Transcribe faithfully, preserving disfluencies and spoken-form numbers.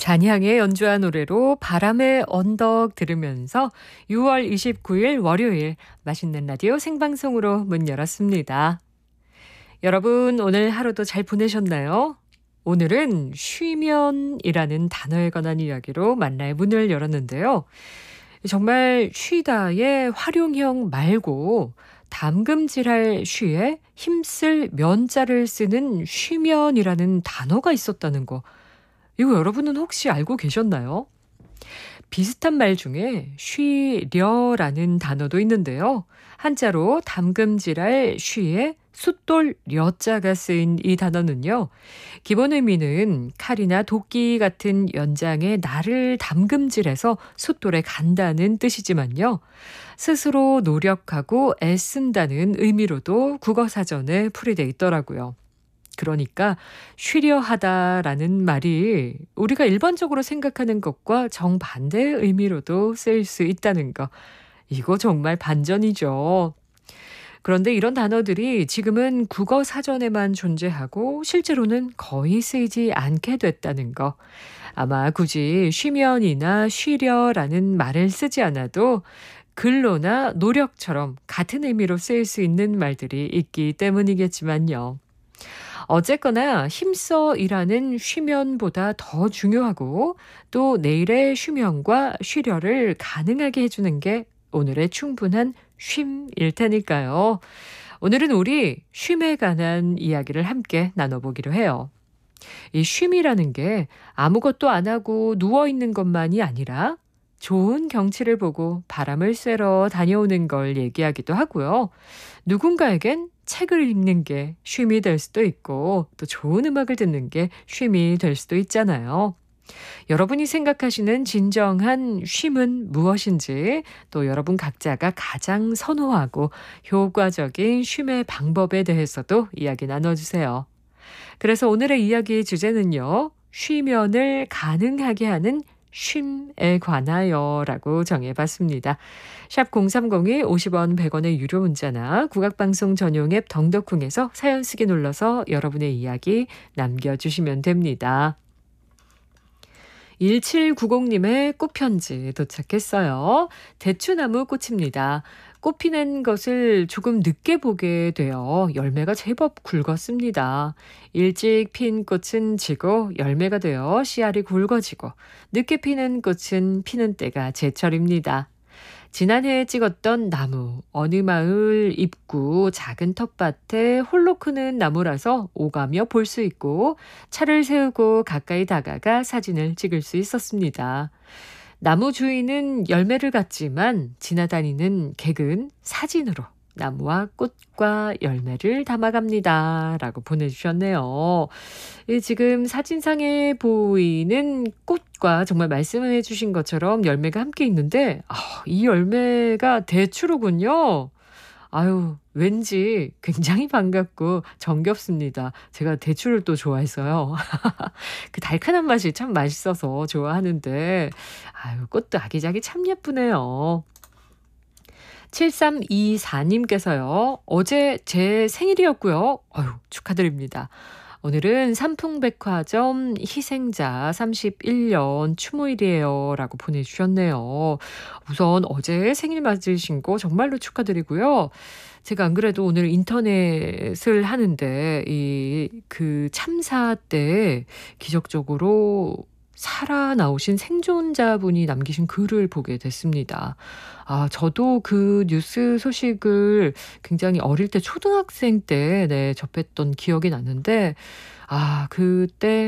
잔향의 연주한 노래로 바람의 언덕 들으면서 유월 이십구일 월요일 맛있는 라디오 생방송으로 문 열었습니다. 여러분 오늘 하루도 잘 보내셨나요? 오늘은 쉬면이라는 단어에 관한 이야기로 만나의 문을 열었는데요. 정말 쉬다의 활용형 말고 담금질할 쉬에 힘쓸 면자를 쓰는 쉬면이라는 단어가 있었다는 거. 이거 여러분은 혹시 알고 계셨나요? 비슷한 말 중에 쉬려라는 단어도 있는데요. 한자로 담금질할 쉬에 숫돌 려자가 쓰인 이 단어는요. 기본 의미는 칼이나 도끼 같은 연장의 날을 담금질해서 숫돌에 간다는 뜻이지만요. 스스로 노력하고 애쓴다는 의미로도 국어사전에 풀이돼 있더라고요. 그러니까 쉬려 하다라는 말이 우리가 일반적으로 생각하는 것과 정반대의 의미로도 쓰일 수 있다는 거. 이거 정말 반전이죠. 그런데 이런 단어들이 지금은 국어 사전에만 존재하고 실제로는 거의 쓰이지 않게 됐다는 거. 아마 굳이 쉬면이나 쉬려라는 말을 쓰지 않아도 근로나 노력처럼 같은 의미로 쓰일 수 있는 말들이 있기 때문이겠지만요. 어쨌거나 힘써 일하는 쉬면보다 더 중요하고 또 내일의 쉬면과 쉬려를 가능하게 해주는 게 오늘의 충분한 쉼일 테니까요. 오늘은 우리 쉼에 관한 이야기를 함께 나눠보기로 해요. 이 쉼이라는 게 아무것도 안 하고 누워있는 것만이 아니라 좋은 경치를 보고 바람을 쐬러 다녀오는 걸 얘기하기도 하고요. 누군가에겐 책을 읽는 게 쉼이 될 수도 있고 또 좋은 음악을 듣는 게 쉼이 될 수도 있잖아요. 여러분이 생각하시는 진정한 쉼은 무엇인지 또 여러분 각자가 가장 선호하고 효과적인 쉼의 방법에 대해서도 이야기 나눠주세요. 그래서 오늘의 이야기 주제는요. 쉬면을 가능하게 하는 쉼에 관하여라고 정해봤습니다. 샵 공삼공이 오십 원 백 원의 유료 문자나 국악방송 전용 앱 덩덕쿵에서 사연 쓰기 눌러서 여러분의 이야기 남겨주시면 됩니다. 일칠구공님의 꽃편지 도착했어요. 대추나무 꽃입니다. 꽃 피는 것을 조금 늦게 보게 되어 열매가 제법 굵었습니다. 일찍 핀 꽃은 지고 열매가 되어 씨알이 굵어지고 늦게 피는 꽃은 피는 때가 제철입니다. 지난해에 찍었던 나무, 어느 마을 입구 작은 텃밭에 홀로 크는 나무라서 오가며 볼 수 있고 차를 세우고 가까이 다가가 사진을 찍을 수 있었습니다. 나무 주인은 열매를 갖지만 지나다니는 객은 사진으로 나무와 꽃과 열매를 담아갑니다. 라고 보내주셨네요. 지금 사진상에 보이는 꽃과 정말 말씀을 해주신 것처럼 열매가 함께 있는데 아, 이 열매가 대추로군요. 아유, 왠지 굉장히 반갑고 정겹습니다. 제가 대추를 또 좋아해서요. 그 달큰한 맛이 참 맛있어서 좋아하는데 아유, 꽃도 아기자기 참 예쁘네요. 칠삼이사님께서요. 어제 제 생일이었고요. 어휴, 축하드립니다. 오늘은 삼풍백화점 희생자 삼십일 년 추모일이에요. 라고 보내주셨네요. 우선 어제 생일 맞으신 거 정말로 축하드리고요. 제가 안 그래도 오늘 인터넷을 하는데 이 그 참사 때 기적적으로 살아나오신 생존자분이 남기신 글을 보게 됐습니다. 아, 저도 그 뉴스 소식을 굉장히 어릴 때 초등학생 때 네, 접했던 기억이 나는데 아, 그때